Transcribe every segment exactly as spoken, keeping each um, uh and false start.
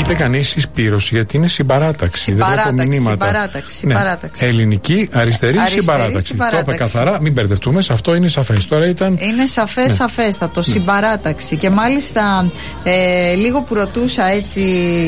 γίνεται κανεί συσπήρωση, γιατί είναι συμπαράταξη. Συμπαράταξη, δεν βλέπω συμπαράταξη, συμπαράταξη. Ναι. Ελληνική αριστερή, αριστερή συμπαράταξη. συμπαράταξη. Το είπε καθαρά, μην μπερδευτούμε, σε αυτό είναι σαφές. Τώρα ήταν. Είναι σαφές, ναι. σαφέστατο. Ναι. Συμπαράταξη. Και μάλιστα ε, λίγο που ρωτούσα έτσι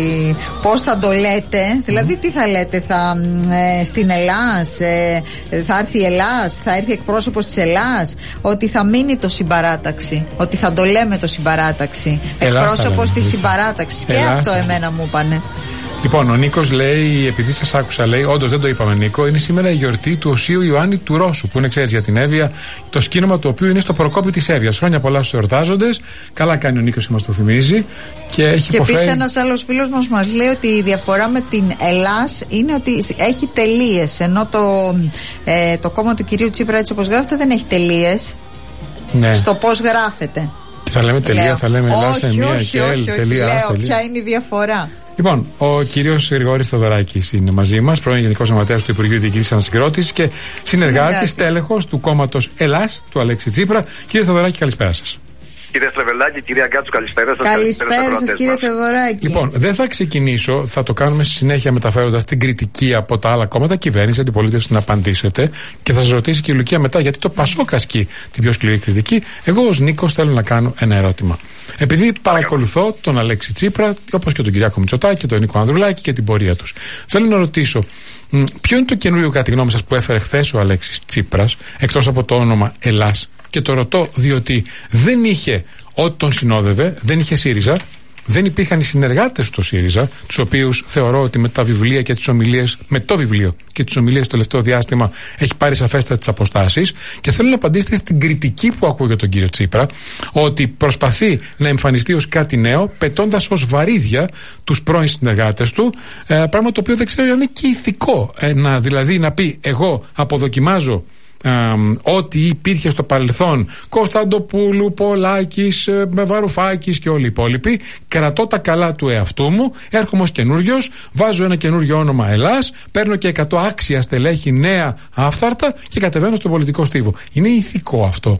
πώς θα το λέτε, δηλαδή mm. τι θα λέτε, θα ε, στην Ελλάς, ε, θα έρθει η Ελλάς, θα έρθει εκπρόσωπος της Ελλάς, ότι θα μείνει το συμπαράταξη, ότι θα το λέμε το συμπαράταξη. Εκπρόσωπος της συμπαράταξης. Και αυτό εμένα μου είπανε. Λοιπόν, ο Νίκος λέει, επειδή σας άκουσα, λέει, όντως δεν το είπαμε, Νίκο, είναι σήμερα η γιορτή του Οσίου Ιωάννη του Ρώσου, που είναι, ξέρεις, για την Εύβοια, το σκήνομα το οποίο είναι στο προκόπη της Εύβοιας. Χρόνια πολλά στους εορτάζοντες. Καλά κάνει ο Νίκος και μας το θυμίζει. Και, έχει και υποφέρει... επίσης ένας άλλος φίλος μας μας λέει ότι η διαφορά με την Ελλάς είναι ότι έχει τελείες, ενώ το, ε, το κόμμα του κυρίου Τσίπρα, έτσι όπως γράφεται, δεν έχει τελείες. Ναι. Στο πώς γράφεται. Θα λέμε τελεία, λέω. θα λέμε Ελλάς σε μία όχι, και όχι, L, όχι, τελεία, λέω, τελεία. ποια είναι η διαφορά. Λοιπόν, ο κύριος Γρηγόρης Θεοδωράκης είναι μαζί μας, πρώην Γενικός Γραμματέας του Υπουργείου Διοικητικής Ανασυγκρότησης και συνεργάτης, τέλεχος του κόμματος Ελλάς, του Αλέξη Τσίπρα. Κύριε Θεοδωράκη, καλησπέρα σας. Κύριε Στρεβελάκη, κυρία Γκάτσου, καλησπέρα σας. Καλησπέρα σας, κύριε Θεοδωράκη. Λοιπόν, δεν θα ξεκινήσω, θα το κάνουμε στη συνέχεια μεταφέροντας την κριτική από τα άλλα κόμματα, κυβέρνηση, αντιπολίτευση, να απαντήσετε και θα σας ρωτήσει και η Λουκία μετά γιατί το Πασόκ ασκεί την πιο σκληρή κριτική. Εγώ ως Νίκος θέλω να κάνω ένα ερώτημα. Επειδή παρακολουθώ τον Αλέξη Τσίπρα, όπως και τον Κυριάκο Μητσοτάκη, τον Νίκο Ανδρουλάκη και την πορεία τους, θέλω να ρωτήσω, μ, ποιο είναι το καινούριο κατά τη γνώμη σας που έφερε χθες ο Αλέξης Τσίπρας, εκτός από το όνομα Ελλάς? Και το ρωτώ διότι δεν είχε ό,τι τον συνόδευε, δεν είχε ΣΥΡΙΖΑ, δεν υπήρχαν οι συνεργάτες του ΣΥΡΙΖΑ, τους οποίους θεωρώ ότι με τα βιβλία και τις ομιλίες, με το βιβλίο και τις ομιλίες το τελευταίο διάστημα έχει πάρει σαφέστατα τις αποστάσεις. Και θέλω να απαντήσετε στην κριτική που ακούω για τον κύριο Τσίπρα, ότι προσπαθεί να εμφανιστεί ως κάτι νέο, πετώντας ως βαρύδια τους πρώην συνεργάτες του, ε, πράγμα το οποίο δεν ξέρω αν είναι και ηθικό. Ε, να, δηλαδή να πει, εγώ αποδοκιμάζω Um, ό,τι υπήρχε στο παρελθόν, Κωνσταντοπούλου, Πολάκης, Βαρουφάκης και όλοι οι υπόλοιποι, κρατώ τα καλά του εαυτού μου, έρχομαι ως καινούριος, βάζω ένα καινούριο όνομα Ελλάς, παίρνω και εκατό άξια στελέχη νέα άφθαρτα και κατεβαίνω στον πολιτικό στίβο. Είναι ηθικό αυτό?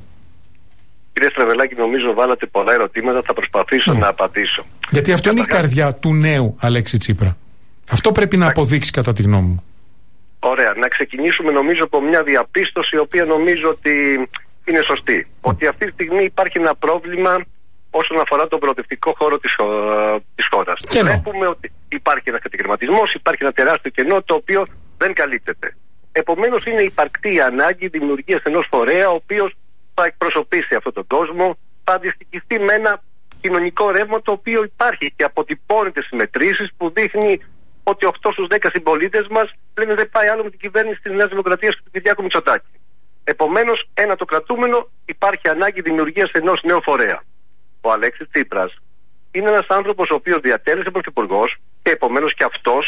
Κύριε Στρεβελάκη, νομίζω βάλατε πολλά ερωτήματα, θα προσπαθήσω mm. να απαντήσω. Γιατί αυτό Κατα... είναι η καρδιά του νέου Αλέξη Τσίπρα. Αυτό πρέπει να αποδείξει κατά τη γνώμη μου. Ωραία. Να ξεκινήσουμε νομίζω από μια διαπίστωση η οποία νομίζω ότι είναι σωστή. Mm. Ότι αυτή τη στιγμή υπάρχει ένα πρόβλημα όσον αφορά τον προοδευτικό χώρο της, της χώρας. Βλέπουμε ότι υπάρχει ένας κατηγορηματισμός, υπάρχει ένα τεράστιο κενό το οποίο δεν καλύπτεται. Επομένως είναι υπαρκτή ανάγκη δημιουργίας ενός φορέα ο οποίος θα εκπροσωπήσει αυτόν τον κόσμο, θα αντιστοιχιστεί με ένα κοινωνικό ρεύμα το οποίο υπάρχει και αποτυπώνεται στις μετρήσεις που δείχνει ότι οκτώ στους δέκα συμπολίτες μας λένε δεν πάει άλλο με την κυβέρνηση της Νέας Δημοκρατίας και του Κυριάκου Μητσοτάκη. Επομένως, ένα το κρατούμενο, υπάρχει ανάγκη δημιουργίας ενός νέου φορέα. Ο Αλέξης Τσίπρας είναι ένας άνθρωπος ο οποίος διατέλεσε πρωθυπουργός και επομένως και αυτός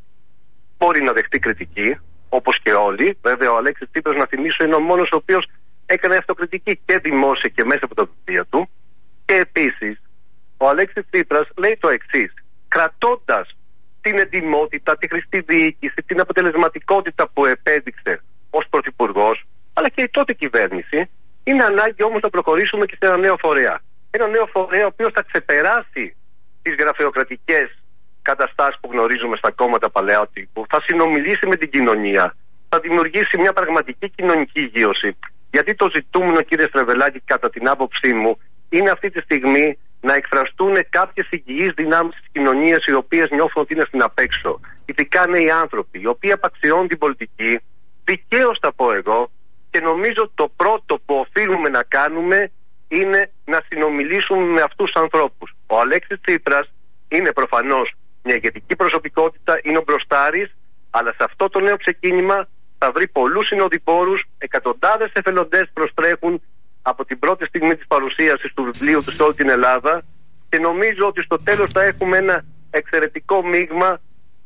μπορεί να δεχτεί κριτική, όπως και όλοι. Βέβαια, ο Αλέξης Τσίπρας, να θυμίσω, είναι ο μόνος ο οποίος έκανε αυτοκριτική και δημόσια και μέσα από τα βιβλία του. Και επίσης, ο Αλέξης Τσίπρας λέει το εξής, κρατώντας την εντιμότητα, τη χρηστή διοίκηση, την αποτελεσματικότητα που επέδειξε ως πρωθυπουργός, αλλά και η τότε κυβέρνηση, είναι ανάγκη όμως να προχωρήσουμε και σε ένα νέο φορέα. Ένα νέο φορέα ο οποίος θα ξεπεράσει τις γραφειοκρατικές καταστάσεις που γνωρίζουμε στα κόμματα παλαιά τύπου, θα συνομιλήσει με την κοινωνία, θα δημιουργήσει μια πραγματική κοινωνική υγείωση. Γιατί το ζητούμενο, κύριε Στρεβελάκη, κατά την άποψή μου, είναι αυτή τη στιγμή να εκφραστούν κάποιες υγιείς δυνάμεις της κοινωνίας οι οποίες νιώθουν ότι είναι στην απέξω. Ειδικά νέοι άνθρωποι, οι οποίοι απαξιώνουν την πολιτική, δικαίως θα πω εγώ, και νομίζω το πρώτο που οφείλουμε να κάνουμε είναι να συνομιλήσουμε με αυτούς τους ανθρώπους. Ο Αλέξης Τσίπρας είναι προφανώς μια ηγετική προσωπικότητα, είναι ο μπροστάρης, αλλά σε αυτό το νέο ξεκίνημα θα βρει πολλούς συνοδοιπόρους, εκατοντάδες εθελοντές προστρέχουν από την πρώτη στιγμή της παρουσίασης του βιβλίου του σε όλη την Ελλάδα και νομίζω ότι στο τέλος θα έχουμε ένα εξαιρετικό μείγμα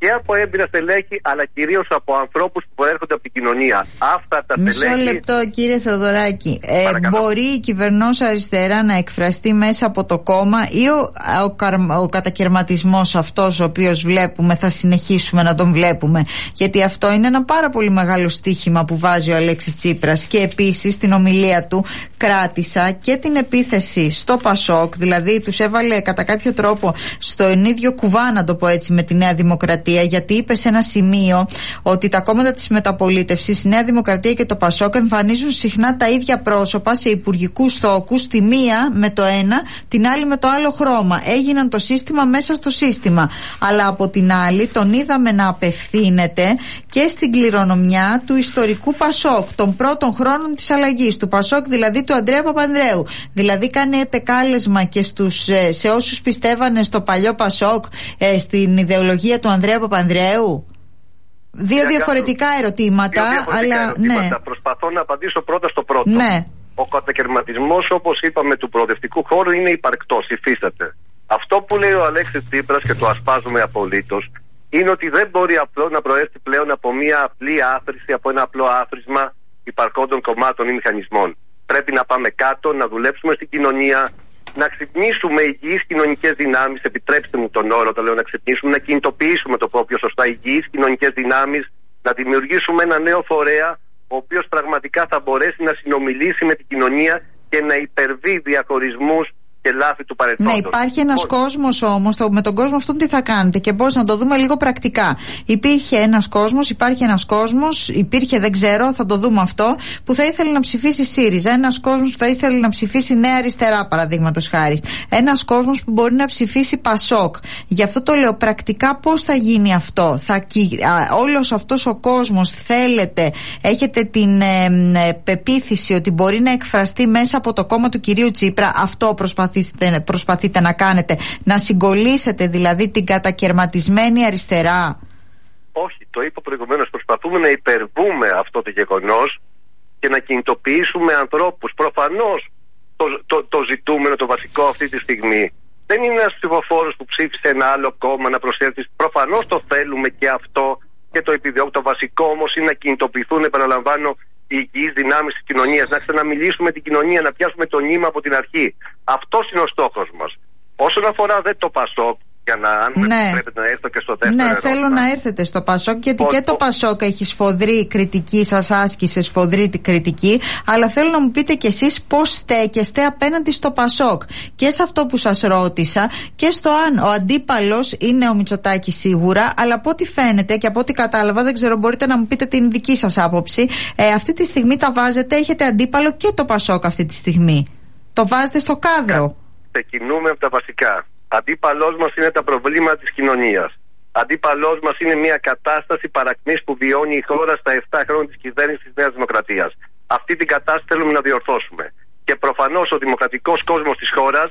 και από έμπειρα στελέχη, αλλά κυρίως από ανθρώπους που προέρχονται από την κοινωνία. Αυτά τα Μισό στελέχη. Μισό λεπτό, κύριε Θεοδωράκη. Ε, μπορεί η κυβερνώσα αριστερά να εκφραστεί μέσα από το κόμμα ή ο, ο, ο κατακαιρματισμός αυτός ο οποίος βλέπουμε θα συνεχίσουμε να τον βλέπουμε? Γιατί αυτό είναι ένα πάρα πολύ μεγάλο στίχημα που βάζει ο Αλέξης Τσίπρας. Και επίσης στην ομιλία του κράτησα και την επίθεση στο Πασόκ, δηλαδή τους έβαλε κατά κάποιο τρόπο στο ίδιο κουβά, να το πω έτσι, με τη Νέα Δημοκρατία, γιατί είπε σε ένα σημείο ότι τα κόμματα της μεταπολίτευσης, η Νέα Δημοκρατία και το Πασόκ, εμφανίζουν συχνά τα ίδια πρόσωπα σε υπουργικούς θόκους, τη μία με το ένα, την άλλη με το άλλο χρώμα. Έγιναν το σύστημα μέσα στο σύστημα. Αλλά από την άλλη τον είδαμε να απευθύνεται και στην κληρονομιά του ιστορικού Πασόκ, των πρώτων χρόνων της αλλαγής, του Πασόκ δηλαδή του Ανδρέα Παπανδρέου. Δηλαδή κάνετε κάλεσμα και στους, σε όσους πιστεύανε στο παλιό Πασόκ, στην ιδεολογία του Ανδρέα Παπανδρέου. Δύο διαφορετικά ερωτήματα, δύο διαφορετικά αλλά ερωτήματα. Ναι. Προσπαθώ να απαντήσω πρώτα στο πρώτο. Ναι. Ο κατακαιρματισμός, όπως είπαμε, του προοδευτικού χώρου είναι υπαρκτός, υφίσταται. Αυτό που λέει ο Αλέξης Τσίπρας, και το ασπάζουμε απολύτως, είναι ότι δεν μπορεί απλό να προέρχεται πλέον από μια απλή άθροιση, από ένα απλό άθροισμα υπαρκόντων κομμάτων ή μηχανισμών. Πρέπει να πάμε κάτω, να δουλέψουμε στην κοινωνία, να ξυπνήσουμε υγιείς κοινωνικές δυνάμεις. Επιτρέψτε μου τον όρο, το λέω, να ξυπνήσουμε, να κινητοποιήσουμε, το πω πιο σωστά, υγιείς κοινωνικές δυνάμεις, να δημιουργήσουμε ένα νέο φορέα, ο οποίος πραγματικά θα μπορέσει να συνομιλήσει με την κοινωνία και να υπερβεί διαχωρισμούς και λάθη του παρελθόντος. Ναι, υπάρχει ένας πώς... κόσμος όμως, το, με τον κόσμο αυτόν τι θα κάνετε και πώς, να το δούμε λίγο πρακτικά. Υπήρχε ένας κόσμος, υπάρχει ένας κόσμος, υπήρχε, δεν ξέρω, θα το δούμε αυτό, που θα ήθελε να ψηφίσει ΣΥΡΙΖΑ. Ένας κόσμος που θα ήθελε να ψηφίσει Νέα Αριστερά, παραδείγματος χάρη. Ένας κόσμος που μπορεί να ψηφίσει Πασόκ. Γι' αυτό το λέω πρακτικά, πώς θα γίνει αυτό. Θα, α, όλος αυτός ο κόσμος, θέλετε, έχετε την ε, ε, πεποίθηση ότι μπορεί να εκφραστεί μέσα από το κόμμα του κυρίου Τσίπρα. Αυτό προσπαθεί προσπαθείτε να κάνετε, να συγκολήσετε δηλαδή την κατακαιρματισμένη αριστερά? Όχι, το είπα προηγουμένως, προσπαθούμε να υπερβούμε αυτό το γεγονός και να κινητοποιήσουμε ανθρώπους. Προφανώς το, το, το ζητούμενο, το βασικό αυτή τη στιγμή δεν είναι ένας ψηφοφόρος που ψήφισε ένα άλλο κόμμα να προσέλθει. Προφανώς το θέλουμε και αυτό και το επιδιώκουμε. Το βασικό όμως είναι να κινητοποιηθούν, επαναλαμβάνω, οι υγιείς δυνάμεις της κοινωνίας, να ξαναμιλήσουμε την κοινωνία, να πιάσουμε το νήμα από την αρχή. Αυτός είναι ο στόχος μας. Όσον αφορά δε το Πασόκ, για να, αν ναι. με επιτρέπετε να έρθω και στο δεύτερο Ναι, ερώτημα. θέλω να έρθετε στο Πασόκ, γιατί ο, και το ο... Πασόκ έχει σφοδρή κριτική, σας άσκησε σφοδρή κριτική, αλλά θέλω να μου πείτε κι εσείς πώς στέκεστε απέναντι στο Πασόκ. Και σε αυτό που σας ρώτησα και στο αν ο αντίπαλος είναι ο Μητσοτάκης σίγουρα, αλλά από ό,τι φαίνεται και από ό,τι κατάλαβα, δεν ξέρω, μπορείτε να μου πείτε την δική σας άποψη, ε, αυτή τη στιγμή τα βάζετε, έχετε αντίπαλο και το Πασόκ αυτή τη στιγμή. Το βάζετε στο κάδρο. Ξεκινούμε από τα βασικά. Αντίπαλός μας είναι τα προβλήματα της κοινωνίας. Αντίπαλός μας είναι μια κατάσταση παρακμής που βιώνει η χώρα στα επτά χρόνια της κυβέρνησης της Νέας Δημοκρατίας. Αυτή την κατάσταση θέλουμε να διορθώσουμε. Και προφανώς ο δημοκρατικός κόσμος της χώρας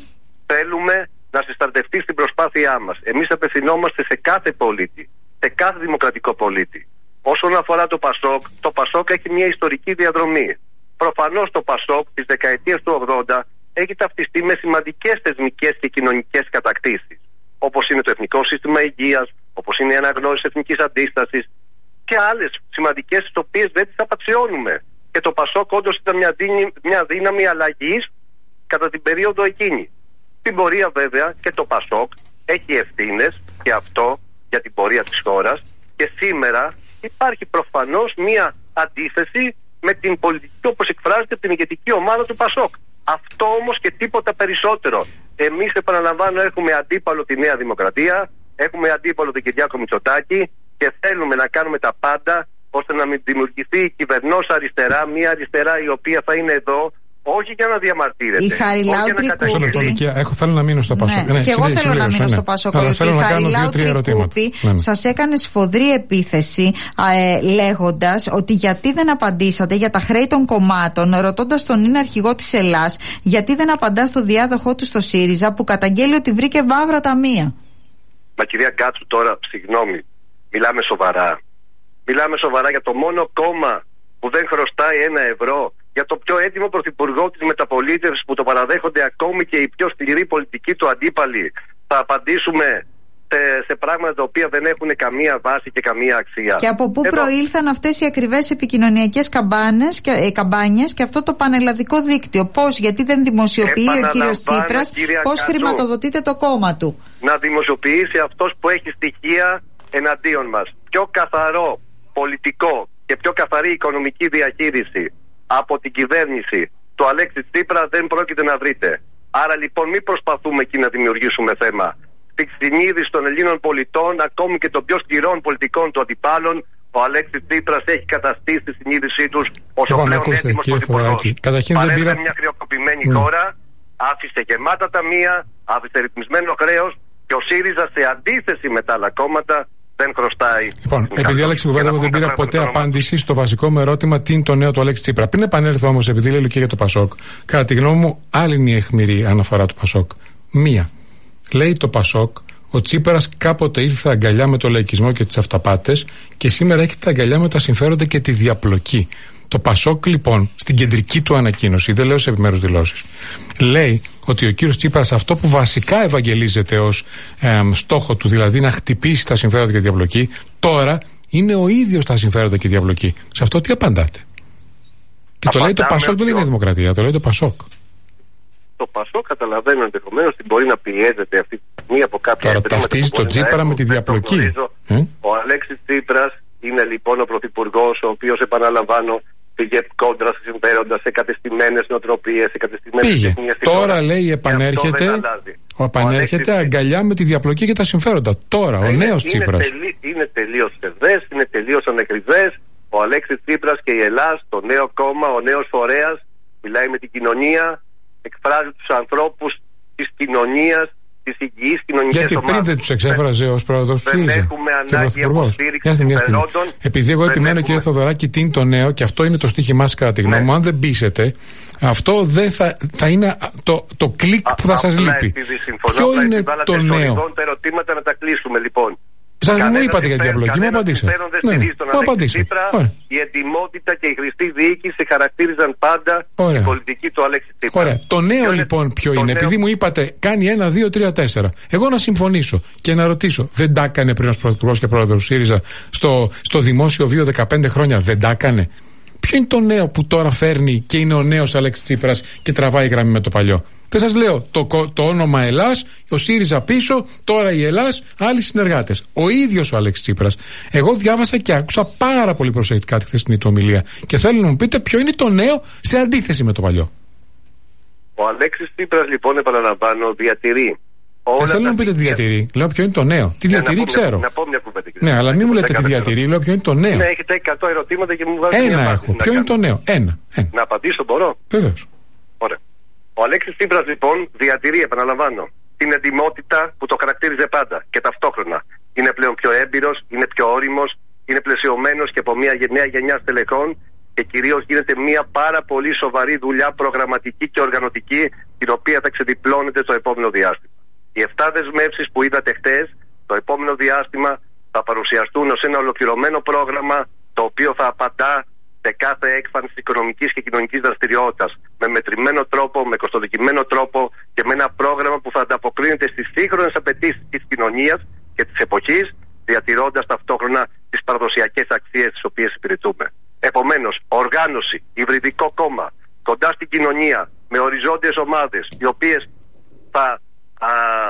θέλουμε να συστατευτεί στην προσπάθειά μας. Εμείς απευθυνόμαστε σε κάθε πολίτη, σε κάθε δημοκρατικό πολίτη. Όσον αφορά το Πασόκ, το Πασόκ έχει μια ιστορική διαδρομή. Προφανώς το Πασόκ της δεκαετίας του ογδόντα έχει ταυτιστεί με σημαντικές θεσμικές και κοινωνικές κατακτήσεις. Όπως είναι το Εθνικό Σύστημα Υγείας, όπως είναι η αναγνώριση εθνικής αντίστασης και άλλες σημαντικές, τις οποίες δεν τις απαξιώνουμε. Και το Πασόκ όντως ήταν μια, δύνη, μια δύναμη αλλαγής κατά την περίοδο εκείνη. Στην πορεία βέβαια και το Πασόκ έχει ευθύνες και αυτό για την πορεία της χώρας, και σήμερα υπάρχει προφανώς μια αντίθεση με την πολιτική όπως εκφράζεται από την ηγετική ομάδα του Πασόκ. Αυτό όμως και τίποτα περισσότερο. Εμείς, επαναλαμβάνω, έχουμε αντίπαλο τη Νέα Δημοκρατία, έχουμε αντίπαλο τον Κυριάκο Μητσοτάκη και θέλουμε να κάνουμε τα πάντα ώστε να μην δημιουργηθεί η κυβερνός αριστερά, μια αριστερά η οποία θα είναι εδώ όχι για να διαμαρτύρεται. Η Χαριλάου Τρικούπη. Έχω, θέλω να μείνω στο Πασόκ. Ναι, ναι, και εγώ θέλω να μείνω ναι. στο Πασόκ. Η Χαριλάου Τρικούπη σας έκανε σφοδρή επίθεση ε, λέγοντας ότι γιατί δεν απαντήσατε για τα χρέη των κομμάτων, ρωτώντας τον είναι αρχηγό της Ελλάς γιατί δεν απαντά στο διάδοχό του στο ΣΥΡΙΖΑ που καταγγέλει ότι βρήκε βάβρα ταμεία. Μα κυρία Γκάτσου, τώρα συγγνώμη, μιλάμε σοβαρά. Μιλάμε σοβαρά για το μόνο κόμμα που δεν χρωστάει ένα ευρώ, για το πιο έτοιμο πρωθυπουργό της μεταπολίτευσης που το παραδέχονται ακόμη και οι πιο σκληροί πολιτικοί του αντίπαλοι. Θα απαντήσουμε σε, σε πράγματα τα οποία δεν έχουν καμία βάση και καμία αξία. Και από πού Εδώ... προήλθαν αυτές οι ακριβές επικοινωνιακές καμπάνες και, ε, καμπάνιες και αυτό το πανελλαδικό δίκτυο? Πώς, γιατί δεν δημοσιοποιεί ο κύριος Τσίπρας, πώς χρηματοδοτείται το κόμμα του? Να δημοσιοποιήσει αυτός που έχει στοιχεία εναντίον μας. Πιο καθαρό πολιτικό και πιο καθαρή οικονομική διαχείριση από την κυβέρνηση του Αλέξη Τσίπρα δεν πρόκειται να βρείτε. Άρα λοιπόν μην προσπαθούμε εκεί να δημιουργήσουμε θέμα. Στη συνείδηση των Ελλήνων πολιτών, ακόμη και των πιο σκληρών πολιτικών του αντιπάλων, ο Αλέξης Τσίπρας έχει καταστήσει τη συνείδησή τους ως ο πλέον έτοιμος πρωθυπουργός. Παρέμβε πήρα... μια χρεοκοπημένη mm. χώρα, άφησε γεμάτα ταμεία, άφησε ρυθμισμένο χρέος και ο ΣΥΡΙΖΑ σε αντίθεση με τα άλλα κόμματα δεν χρωστάει. Λοιπόν, επειδή Άλεξη Κουβέντα δεν πήρα ποτέ απάντηση στο βασικό μου ερώτημα τι είναι το νέο του Αλέξη Τσίπρα. Πριν επανέλθω όμως, επειδή λέει και για το Πασόκ, κατά τη γνώμη μου, άλλη είναι η αιχμηρή αναφορά του Πασόκ. Μία. Λέει το Πασόκ, ο Τσίπρας κάποτε ήρθε αγκαλιά με το λαϊκισμό και τις αυταπάτες και σήμερα έχετε αγκαλιά με τα συμφέροντα και τη διαπλοκή. Το Πασόκ λοιπόν στην κεντρική του ανακοίνωση, δεν λέω σε επιμέρους δηλώσεις, λέει ότι ο κύριος Τσίπρας αυτό που βασικά ευαγγελίζεται ως ε, στόχο του, δηλαδή να χτυπήσει τα συμφέροντα και τη διαπλοκή, τώρα είναι ο ίδιος τα συμφέροντα και τη διαπλοκή. Σε αυτό τι απαντάτε? Και το λέει το Πασόκ, δεν είναι η Δημοκρατία, το λέει το Πασόκ. Το Πασόκ καταλαβαίνω ενδεχομένως ότι μπορεί να πιέζεται αυτή τη στιγμή από κάποια Τώρα ταυτίζει το Τσίπρα με τη διαπλοκή. Ε? Ο Αλέξης Τσίπρας είναι λοιπόν ο πρωθυπουργός, ο οποίος, επαναλαμβάνω, πήγε κόντρα σε συμφέροντα, σε κατεστημένες νοοτροπίες, σε κατεστημένες τεχνίες. Τώρα λέει επανέρχεται, ο επανέρχεται ο αγκαλιά με τη διαπλοκή και τα συμφέροντα. Τώρα, ο νέος Τσίπρας. Είναι, τελεί, είναι τελείως ψευδές, είναι τελείως ανακριβές. Ο Αλέξης Τσίπρας και η Ελλάς, το νέο κόμμα, ο νέος φορέας, μιλάει με την κοινωνία, εκφράζει τους ανθρώπους της κοινωνίας, της υγιής κοινωνικής ομάδας. Γιατί πριν δεν τους εξέφραζε ως πρόεδρος του ΣΥΡΙΖΑ? Δεν έχουμε ανάγκη αποστήριξη συμφερόντων. Επειδή εγώ επιμένω, κύριε Θοδωράκη, τι είναι το νέο, και αυτό είναι το στίχημά σας κατά τη γνώμη μου, αν δεν πείσετε, αυτό δεν θα, θα είναι το, το κλικ που θα σας λείπει. Ποιο είναι το νέο? Τα ερωτήματα να τα κλείσουμε λοιπόν. Σας μου είπατε για την διαπλοκή, μου απαντήσατε. Ναι, μου απαντήσατε. Η ετοιμότητα και η χρηστή διοίκηση χαρακτήριζαν πάντα Ωραία. την πολιτική του Αλέξη Τσίπρα. Ωραία. Το νέο λοιπόν ποιο είναι? Νέο... Επειδή μου είπατε κάνει ένα, δύο, τρία, τέσσερα. Εγώ να συμφωνήσω και να ρωτήσω, δεν τα έκανε πριν ως πρωθυπουργός και πρόεδρος του ΣΥΡΙΖΑ στο, στο δημόσιο βίο δεκαπέντε χρόνια? Δεν τα έκανε. Ποιο είναι το νέο που τώρα φέρνει και είναι ο νέος Αλέξη Τσίπρας και τραβάει γραμμή με το παλιό? Δεν σας λέω το, το όνομα Ελλάς, ο ΣΥΡΙΖΑ πίσω, τώρα η Ελλάς, άλλοι συνεργάτες. Ο ίδιος ο Αλέξης Τσίπρας. Εγώ διάβασα και άκουσα πάρα πολύ προσεκτικά τη χθεσινή του ομιλία και θέλω να μου πείτε ποιο είναι το νέο σε αντίθεση με το παλιό. Ο Αλέξης Τσίπρας λοιπόν, επαναλαμβάνω, διατηρεί. Δεν θέλω να μου πείτε τι διατηρεί. Λέω ποιο είναι το νέο. Τι διατηρεί να ξέρω. Να πω μια κουβέντα. Ναι, αλλά μην μου λέτε τι διατηρεί. Λέω ποιο είναι το νέο. Ναι, έχετε εκατό ερωτήματα και μου βάζετε ένα έχω. Ποιο είναι το νέο? Ένα. Ένα. Να απαντήσω μπορώ? Βεβαίως. Ωραία. Ο Αλέξης Τσίπρας λοιπόν διατηρεί, επαναλαμβάνω, την εντιμότητα που το χαρακτήριζε πάντα και ταυτόχρονα είναι πλέον πιο έμπειρος, είναι πιο όριμος, είναι πλαισιωμένος και από μια νέα γενιά στελεχών και κυρίως γίνεται μια πάρα πολύ σοβαρή δουλειά προγραμματική και οργανωτική, την οποία θα ξεδιπλώνεται στο επόμενο διάστημα. Οι εφτά δεσμεύσεις που είδατε χτες, το επόμενο διάστημα θα παρουσιαστούν ως ένα ολοκληρωμένο πρόγραμμα, το οποίο θα απαντά σε κάθε έκφανση οικονομικής και κοινωνικής δραστηριότητας, με μετρημένο τρόπο, με κοστοδικημένο τρόπο και με ένα πρόγραμμα που θα ανταποκρίνεται στις σύγχρονες απαιτήσεις της κοινωνίας και της εποχής, διατηρώντας ταυτόχρονα τις παραδοσιακές αξίες τις οποίες υπηρετούμε. Επομένως, οργάνωση, υβριδικό κόμμα, κοντά στην κοινωνία, με οριζόντιες ομάδες, οι οποίες θα, α,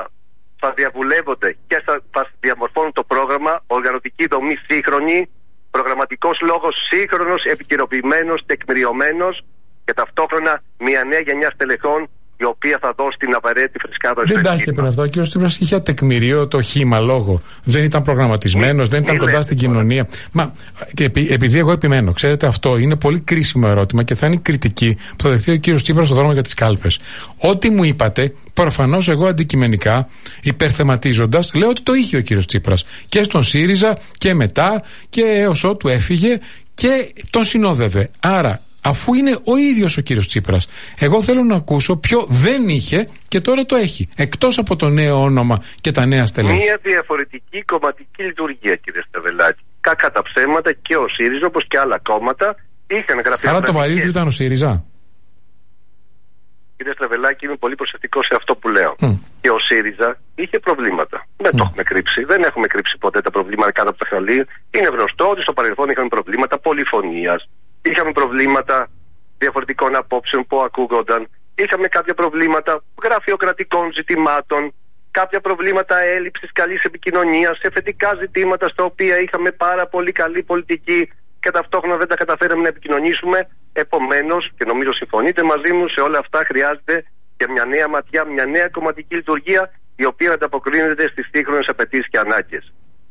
θα διαβουλεύονται και θα, θα διαμορφώνουν το πρόγραμμα, οργανωτική δομή σύγχρονη, προγραμματικός λόγος σύγχρονος, επικαιροποιημένος, τεκμηριωμένος και ταυτόχρονα μια νέα γενιά στελεχών, η οποία θα δώσει την απαραίτητη φρεσκάδα. Δεν τα είχε πριν αυτό. Ο κ. Τσίπρας είχε τεκμηρίο το χήμα λόγο. Δεν ήταν προγραμματισμένος, δεν ήταν κοντά στην κοινωνία. Μα και επει, επειδή εγώ επιμένω, ξέρετε, αυτό είναι πολύ κρίσιμο ερώτημα και θα είναι η κριτική που θα δεχθεί ο κ. Τσίπρας στον δρόμο για τις κάλπες. Ό,τι μου είπατε, προφανώς εγώ αντικειμενικά, υπερθεματίζοντας, λέω ότι το είχε ο κ. Τσίπρας και στον ΣΥΡΙΖΑ και μετά και έως ότου έφυγε και τον συνόδευε. Άρα, αφού είναι ο ίδιος ο κύριος Τσίπρας, εγώ θέλω να ακούσω ποιο δεν είχε και τώρα το έχει. Εκτός από το νέο όνομα και τα νέα στελέχη. Μία διαφορετική κομματική λειτουργία, κύριε Σταβελάκη. Κακά τα ψέματα και ο ΣΥΡΙΖΑ, όπως και άλλα κόμματα, είχαν γραφειοκρατικές. Άρα το βαρύ του ήταν ο ΣΥΡΙΖΑ. κύριε Στραβελάκη, είμαι πολύ προσεκτικό σε αυτό που λέω. Mm. Και ο ΣΥΡΙΖΑ είχε προβλήματα. Δεν mm. το έχουμε κρύψει. Δεν έχουμε κρύψει ποτέ τα προβλήματα κάτω από το χαλί. Είναι γνωστό ότι στο παρελθόν είχαμε προβλήματα πολυφωνίας. Είχαμε προβλήματα διαφορετικών απόψεων που ακούγονταν. Είχαμε κάποια προβλήματα γραφειοκρατικών ζητημάτων. Κάποια προβλήματα έλλειψης καλής επικοινωνίας σε θετικά ζητήματα στα οποία είχαμε πάρα πολύ καλή πολιτική και ταυτόχρονα δεν τα καταφέραμε να επικοινωνήσουμε. Επομένως, και νομίζω συμφωνείτε μαζί μου, σε όλα αυτά χρειάζεται και μια νέα ματιά, μια νέα κομματική λειτουργία η οποία ανταποκρίνεται στις σύγχρονες απαιτήσεις και ανάγκες.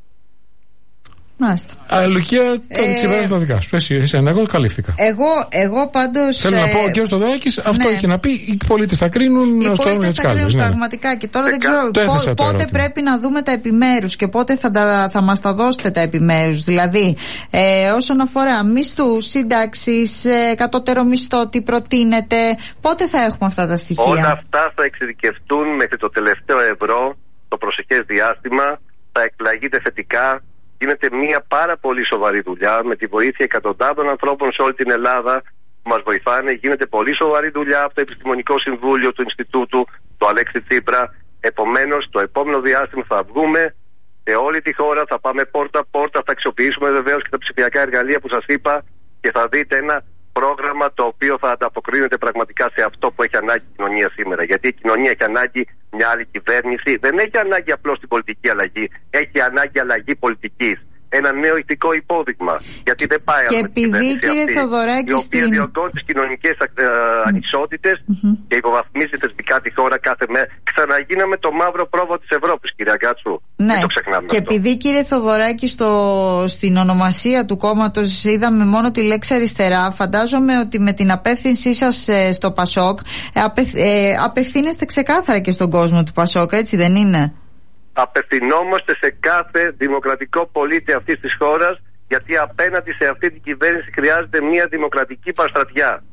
Μάλιστα. Α, Λουκία, το ε... τσιβάζει τα δικά σου. Εσύ, εσύ, εγώ καλύφθηκα. Εγώ, εγώ πάντως. Θέλω ε... να πω, ο κ. Στοδωράκης αυτό ναι. έχει να πει. Οι πολίτες θα κρίνουν. Οι πολίτες θα κρίνουν ναι. πραγματικά. Και τώρα δεν ξέρω πό, πότε ερώτημα. πρέπει να δούμε τα επιμέρους και πότε θα, τα, θα μας τα δώσετε τα επιμέρους. Δηλαδή, ε, όσον αφορά μισθούς, σύνταξεις, ε, κατώτερο μισθό, τι προτείνετε, πότε θα έχουμε αυτά τα στοιχεία. Όλα αυτά θα εξειδικευτούν μέχρι το τελευταίο ευρώ το προσεχές διάστημα. Θα εκπλαγείτε θετικά. Γίνεται μια πάρα πολύ σοβαρή δουλειά με τη βοήθεια εκατοντάδων ανθρώπων σε όλη την Ελλάδα που μας βοηθάνε. Γίνεται πολύ σοβαρή δουλειά από το Επιστημονικό Συμβούλιο του Ινστιτούτου, του Αλέξη Τσίπρα. Επομένως, το επόμενο διάστημα θα βγούμε σε όλη τη χώρα, θα πάμε πόρτα-πόρτα, θα αξιοποιήσουμε βεβαίως και τα ψηφιακά εργαλεία που σας είπα και θα δείτε ένα πρόγραμμα το οποίο θα ανταποκρίνεται πραγματικά σε αυτό που έχει ανάγκη η κοινωνία σήμερα. Γιατί η κοινωνία έχει ανάγκη μια άλλη κυβέρνηση. Δεν έχει ανάγκη απλώς την πολιτική αλλαγή. Έχει ανάγκη αλλαγή πολιτικής. Ένα νέο ηθικό υπόδειγμα. Γιατί δεν πάει και επειδή, κύριε Θοδωράκη, η οποία στην... διωγγώνει τις κοινωνικές ε, mm. ανισότητες mm-hmm. και υποβαθμίζει θεσμικά τη χώρα κάθε μέρα. Ξαναγίναμε το μαύρο πρόβο της Ευρώπης, κύριε Αγκάτσου. Ναι. Δεν το ξεχνάμε. Και αυτό. επειδή, κύριε Θοδωράκη, στο, στην ονομασία του κόμματος είδαμε μόνο τη λέξη αριστερά, φαντάζομαι ότι με την απεύθυνσή σας ε, στο Πασόκ ε, απευ, ε, απευθύνεστε ξεκάθαρα και στον κόσμο του Πασόκ, έτσι δεν είναι? Απευθυνόμαστε σε κάθε δημοκρατικό πολίτη αυτής της χώρας, γιατί απέναντι σε αυτή την κυβέρνηση χρειάζεται μια δημοκρατική παστρατιά.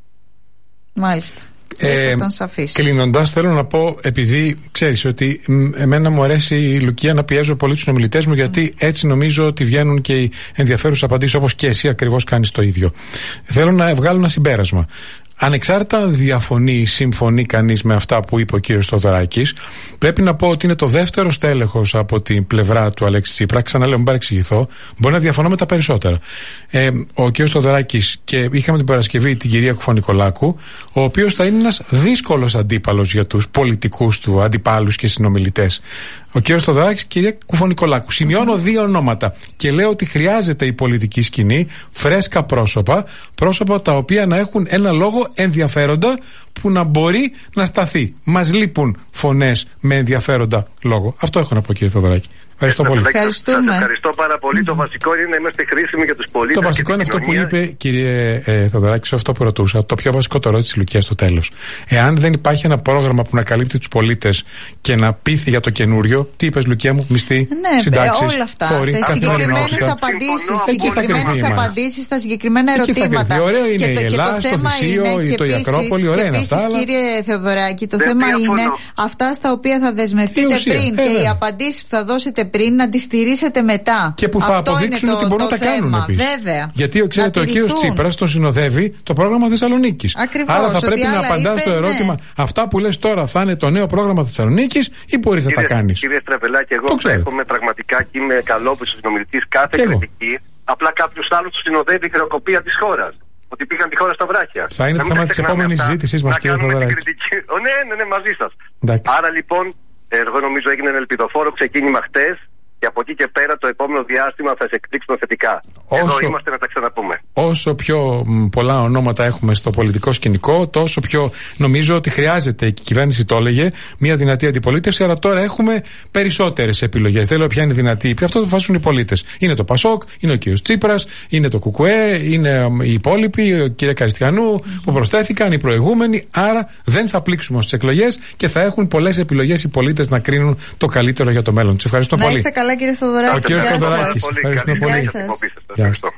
Μάλιστα. Ε, Κλείνοντας, θέλω να πω, επειδή ξέρεις ότι εμένα μου αρέσει η Λουκία να πιέζω πολύ τους συνομιλητές μου, γιατί έτσι νομίζω ότι βγαίνουν και οι ενδιαφέρουσες απαντήσεις, όπως και εσύ ακριβώς κάνεις το ίδιο. Θέλω να βγάλω ένα συμπέρασμα. Ανεξάρτητα διαφωνεί ή συμφωνεί κανείς με αυτά που είπε ο κύριος Στοδωράκης, πρέπει να πω ότι είναι το δεύτερο στέλεχος από την πλευρά του Αλέξη Τσίπρα. Ξαναλέω, μην παρεξηγηθώ, μπορεί να διαφωνώ με τα περισσότερα. Ε, ο κύριος Στοδωράκης, και είχαμε την Παρασκευή την κυρία Κουφωνικολάκου, ο οποίος θα είναι ένας δύσκολος αντίπαλος για τους πολιτικούς του αντιπάλους και συνομιλητές. Ο κύριος Στοδωράκης, κυρία Κουφωνικολάκου. Σημειώνω δύο ονόματα και λέω ότι χρειάζεται η πολιτική σκηνή φρέσκα πρόσωπα, πρόσωπα τα οποία να έχουν ένα λόγο ενδιαφέροντα που να μπορεί να σταθεί. Μας λείπουν φωνές με ενδιαφέροντα λόγο. Αυτό έχω να πω, κύριε Θοδωράκη. Ευχαριστώ πολύ. Ευχαριστούμε. Ευχαριστώ πάρα πολύ. Το βασικό είναι να είμαστε χρήσιμοι για τους πολίτες. Το βασικό είναι αυτό που είπε, κύριε ε, Θοδωράκη, σε αυτό που ρωτούσα. Το πιο βασικό το ρώτησε η Λουκία στο τέλος. Εάν δεν υπάρχει ένα πρόγραμμα που να καλύπτει τους πολίτες και να πείθει για το καινούριο, τι είπες, Λουκία μου, μισθή, ναι, συντάξεις, όλα αυτά. φόροι, συγκεκριμένες απαντήσεις, συγκεκριμένες απαντήσεις στα συγκεκριμένα ερωτήματα. Ωραίο είναι η Ελλάδα, το Θησίο, το Ιακρόπολη, ωραία είναι αυτά. Κύριε Θεοδωράκη, το θέμα είναι αυτά στα οποία θα δεσμευτείτε πριν και οι απαντήσεις που θα δώσετε πριν να τη στηρίσετε μετά. Και που θα αυτό αποδείξουν το, ότι μπορούν να τα κάνουν επίσης. Βέβαια. Γιατί ξέρετε, ο κύριος Τσίπρας τον συνοδεύει το πρόγραμμα Θεσσαλονίκης. Ακριβώς. Άρα θα πρέπει να απαντά στο ερώτημα, ναι. αυτά που λες τώρα θα είναι το νέο πρόγραμμα Θεσσαλονίκης ή μπορείς να τα κάνεις? Κύριε Στραβελάκη, εγώ δέχομαι πραγματικά και είμαι καλόπιστος συνομιλητής κάθε κριτική. Απλά κάποιος άλλος του συνοδεύει η χρεοκοπία της χώρας. Ότι πήγαν τη χώρα στα βράχια. Θα είναι το θέμα της επόμενης συζήτησής μας, κύριε Θοδωράκη. Ναι, ναι, ναι, μαζί σας. Άρα λοιπόν, εγώ νομίζω έγινε ένα ελπιδοφόρο ξεκίνημα χτες. Και από εκεί και πέρα το επόμενο διάστημα θα σε εκδείξουν θετικά. Όσο, Εδώ είμαστε να τα ξαναπούμε. Όσο πιο πολλά ονόματα έχουμε στο πολιτικό σκηνικό, τόσο πιο νομίζω ότι χρειάζεται, η κυβέρνηση το έλεγε, μια δυνατή αντιπολίτευση. Αλλά τώρα έχουμε περισσότερες επιλογές. Δεν λέω ποια είναι δυνατή, ποια αυτό το αποφασίζουν οι πολίτες. Είναι το Πασόκ, είναι ο κύριος Τσίπρας, είναι το Κουκουέ, είναι οι υπόλοιποι, ο κύριε Καριστιανού που προσθέθηκαν, οι προηγούμενοι. Άρα δεν θα πλήξουμε στις εκλογές και θα έχουν πολλές επιλογές οι πολίτες να κρίνουν το καλύτερο για το μέλλον. Τους ευχαριστώ να πολύ. Είστε καλά, κύριε Θοδωράκη. Ο κύριος Θοδωράκης. Ευχαριστώ πολύ. Γεια σας.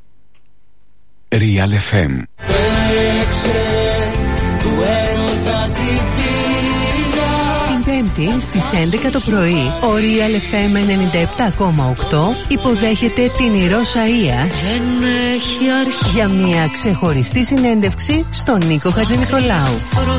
Real εφ εμ. Την Πέμπτη στις έντεκα το πρωί, ο Real εφ εμ ενενήντα επτά κόμμα οκτώ υποδέχεται την Ηρώ Σαΐα για μια ξεχωριστή συνέντευξη στον Νίκο Χατζηνικολάου.